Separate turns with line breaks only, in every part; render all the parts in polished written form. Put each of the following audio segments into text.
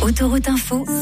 Autoroute Info 107.7.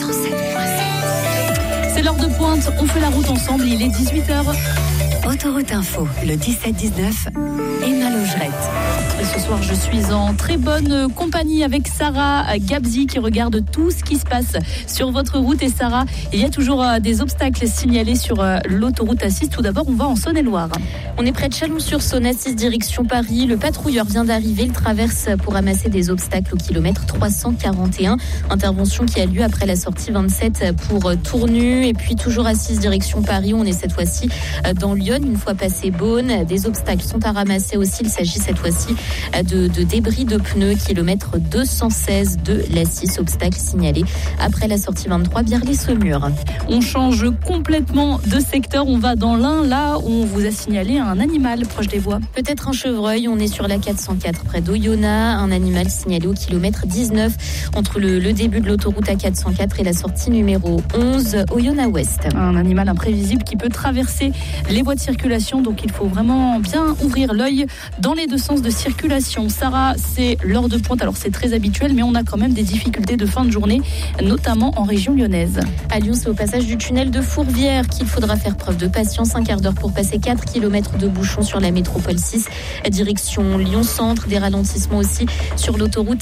C'est l'heure de pointe, on fait la route ensemble, il est 18h.
Autoroute Info, le 17-19, Emma Logerette.
Et ce soir, je suis en très bonne compagnie avec Sarah Gabzi qui regarde tout ce qui se passe sur votre route. Et Sarah, il y a toujours des obstacles signalés sur l'autoroute A6. Tout d'abord, on va en Saône-et-Loire.
On est près de Chalon-sur-Saône, A6 direction Paris. Le patrouilleur vient d'arriver, il traverse pour ramasser des obstacles au kilomètre 341. Intervention qui a lieu après la sortie 27 pour Tournu. Et puis toujours A6 direction Paris, on est cette fois-ci dans Lyon. Une fois passé Beaune, des obstacles sont à ramasser aussi. Il s'agit cette fois-ci de débris de pneus, kilomètre 216 de l'A6, obstacle signalé après la sortie 23 Birly-Saumur.
On change complètement de secteur, on va dans l'Ain, là où on vous a signalé un animal proche des voies.
Peut-être un chevreuil, on est sur la 404 près d'Oyonnax, un animal signalé au kilomètre 19 entre le début de l'autoroute A404 et la sortie numéro 11 Oyonnax-Ouest.
Un animal imprévisible qui peut traverser les voies de circulation, donc il faut vraiment bien ouvrir l'œil dans les deux sens de circulation. Sarah, c'est l'heure de pointe, alors c'est très habituel, mais on a quand même des difficultés de fin de journée, notamment en région lyonnaise.
À Lyon, c'est au passage du tunnel de Fourvière qu'il faudra faire preuve de patience. Un quart d'heure pour passer 4 km de bouchons sur la métropole 6, direction Lyon-Centre. Des ralentissements aussi sur l'autoroute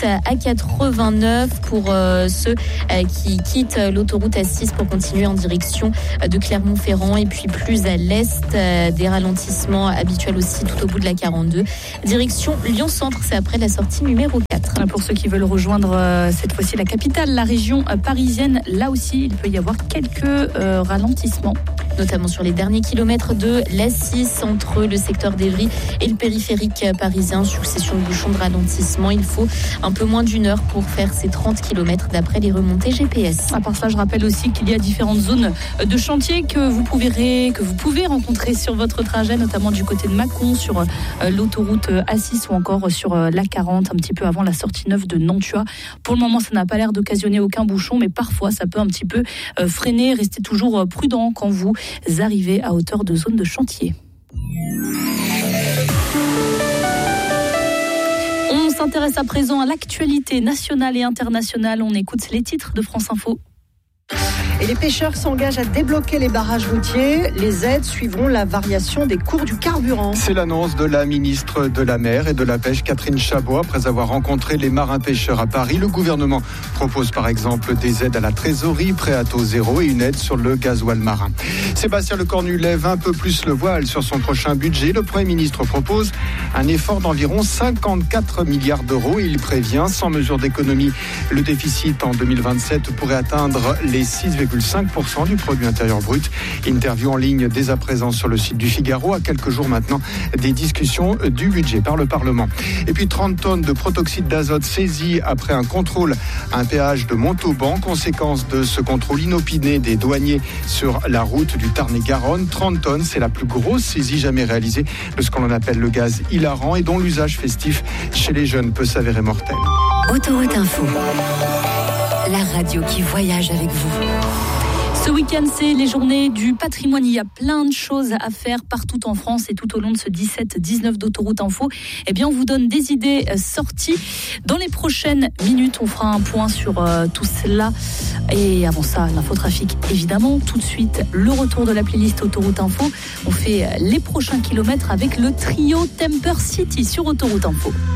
A89 pour ceux qui quittent l'autoroute A6 pour continuer en direction de Clermont-Ferrand. Et puis plus à l'est, des ralentissements habituels aussi tout au bout de la 42. Direction Lyon-Centre, c'est après la sortie numéro 4.
Pour ceux qui veulent rejoindre cette fois-ci la capitale, la région parisienne, là aussi, il peut y avoir quelques ralentissements.
Notamment sur les derniers kilomètres de l'A6 entre le secteur d'Evry et le périphérique parisien. Succession de bouchons de ralentissement. Il faut un peu moins d'une heure pour faire ces 30 km d'après les remontées GPS.
À part ça, je rappelle aussi qu'il y a différentes zones de chantier que vous pouvez rencontrer sur votre trajet, notamment du côté de Mâcon, sur l'autoroute A6 ou encore sur la 40, un petit peu avant la sortie 9 de Nantua. Pour le moment, ça n'a pas l'air d'occasionner aucun bouchon, mais parfois ça peut un petit peu freiner. Restez toujours prudent quand vous arrivez à hauteur de zone de chantier. On s'intéresse à présent à l'actualité nationale et internationale. On écoute les titres de France Info.
Et les pêcheurs s'engagent à débloquer les barrages routiers. Les aides suivront la variation des cours du carburant.
C'est l'annonce de la ministre de la Mer et de la Pêche, Catherine Chabot. Après avoir rencontré les marins-pêcheurs à Paris, le gouvernement propose par exemple des aides à la trésorerie, prêt à taux zéro et une aide sur le gasoil marin. Sébastien Lecornu lève un peu plus le voile sur son prochain budget. Le Premier ministre propose un effort d'environ 54 milliards d'euros. Il prévient, sans mesure d'économie, le déficit en 2027 pourrait atteindre les 6,5% du produit intérieur brut. Interview en ligne dès à présent sur le site du Figaro, à quelques jours maintenant des discussions du budget par le Parlement. Et puis 30 tonnes de protoxyde d'azote saisies après un contrôle à un péage de Montauban. Conséquence de ce contrôle inopiné des douaniers sur la route du Tarn-et-Garonne. 30 tonnes, c'est la plus grosse saisie jamais réalisée de ce qu'on appelle le gaz hilarant et dont l'usage festif chez les jeunes peut s'avérer mortel.
Autoroute Info, la radio qui voyage avec vous.
Ce week-end, c'est les journées du patrimoine. Il y a plein de choses à faire partout en France et tout au long de ce 17-19 d'Autoroute Info. Eh bien, on vous donne des idées sorties. Dans les prochaines minutes, on fera un point sur tout cela. Et avant ça, l'infotrafic, évidemment. Tout de suite, le retour de la playlist Autoroute Info. On fait les prochains kilomètres avec le trio Temper City sur Autoroute Info.